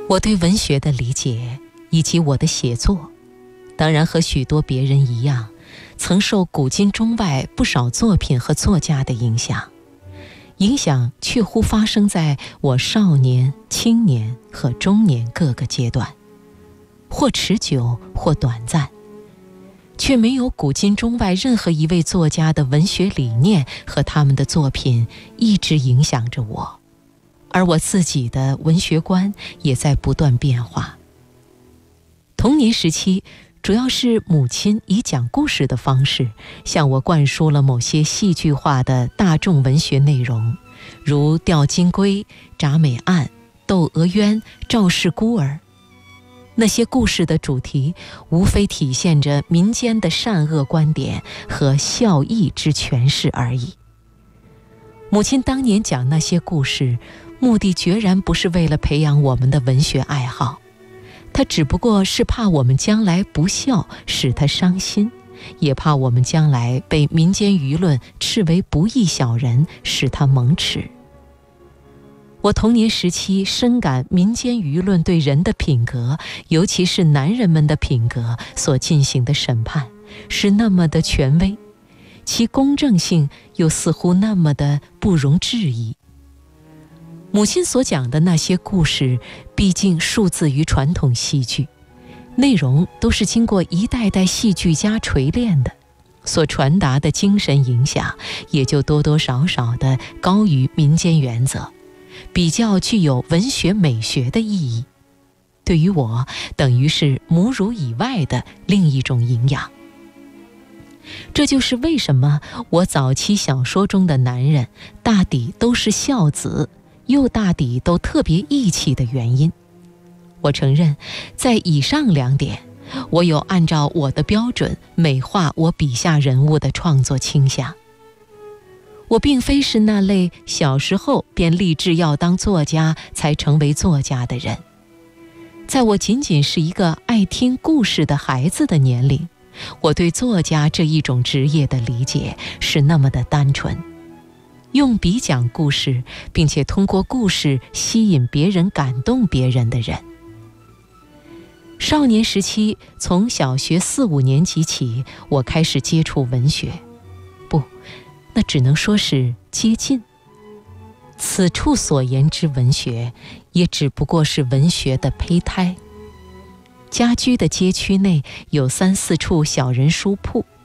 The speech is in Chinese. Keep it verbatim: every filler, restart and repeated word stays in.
我对文学的理解以及我的写作，当然和许多别人一样，曾受古今中外不少作品和作家的影响，影响确乎发生在我少年、青年和中年各个阶段，或持久或短暂，却没有古今中外任何一位作家的文学理念和他们的作品一直影响着我，而我自己的文学观也在不断变化。童年时期，主要是母亲以讲故事的方式向我灌输了某些戏剧化的大众文学内容，如《吊金龟》、《铡美案》、《窦娥冤》、《赵氏孤儿》。那些故事的主题无非体现着民间的善恶观点和孝义之诠释而已。母亲当年讲那些故事，目的决然不是为了培养我们的文学爱好，她只不过是怕我们将来不孝使她伤心，也怕我们将来被民间舆论斥为不义小人使她蒙耻。我童年时期深感民间舆论对人的品格，尤其是男人们的品格所进行的审判是那么的权威，其公正性又似乎那么的不容置疑。母亲所讲的那些故事毕竟数自于传统戏剧，内容都是经过一代代戏剧家锤炼的，所传达的精神影响也就多多少少的高于民间原则，比较具有文学美学的意义。对于我，等于是母乳以外的另一种营养。这就是为什么我早期小说中的男人大抵都是孝子，又大抵都特别义气的原因。我承认，在以上两点，我有按照我的标准美化我笔下人物的创作倾向。我并非是那类小时候便立志要当作家才成为作家的人，在我仅仅是一个爱听故事的孩子的年龄，我对作家这一种职业的理解是那么的单纯，用笔讲故事，并且通过故事吸引别人、感动别人的人。少年时期，从小学四五年级起，我开始接触文学，不，那只能说是接近。此处所言之文学，也只不过是文学的胚胎。家居的街区内有三四处小人书铺，